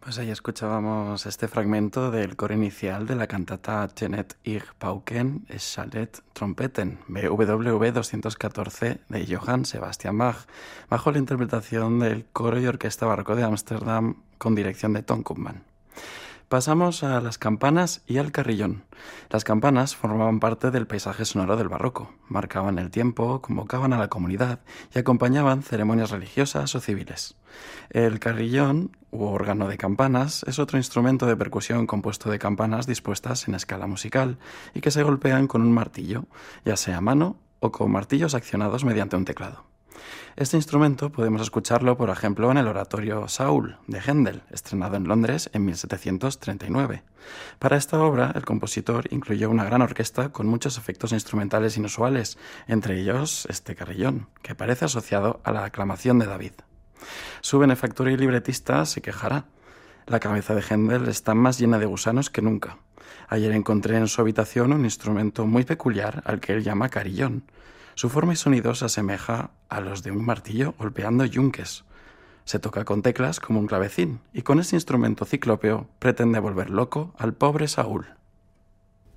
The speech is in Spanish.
Pues ahí escuchábamos este fragmento del coro inicial de la cantata Jeanette Ich Pauken Chalet Trompeten, BWV 214 de Johann Sebastian Bach, bajo la interpretación del coro y orquesta barroco de Ámsterdam con dirección de Ton Koopman. Pasamos a las campanas y al carrillón. Las campanas formaban parte del paisaje sonoro del barroco, marcaban el tiempo, convocaban a la comunidad y acompañaban ceremonias religiosas o civiles. El carrillón, u órgano de campanas, es otro instrumento de percusión compuesto de campanas dispuestas en escala musical y que se golpean con un martillo, ya sea a mano o con martillos accionados mediante un teclado. Este instrumento podemos escucharlo, por ejemplo, en el oratorio Saul de Händel, estrenado en Londres en 1739. Para esta obra, el compositor incluyó una gran orquesta con muchos efectos instrumentales inusuales, entre ellos este carrillón, que parece asociado a la aclamación de David. Su benefactor y libretista se quejará. La cabeza de Händel está más llena de gusanos que nunca. Ayer encontré en su habitación un instrumento muy peculiar al que él llama carillón. Su forma y sonido se asemeja a los de un martillo golpeando yunques. Se toca con teclas como un clavecín y con ese instrumento ciclópeo pretende volver loco al pobre Saúl.